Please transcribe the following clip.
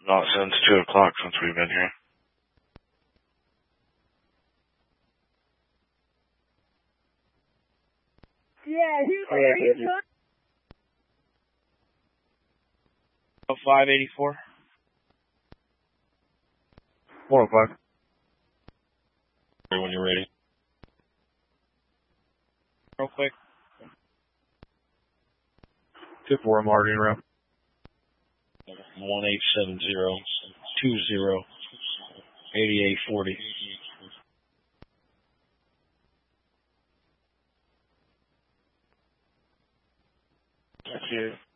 Not since 2 o'clock since we've been here. Yeah, he's 584. 405. When you're ready. Real quick. 2-4, I'm already in route. 1870-20-8840. Thank you.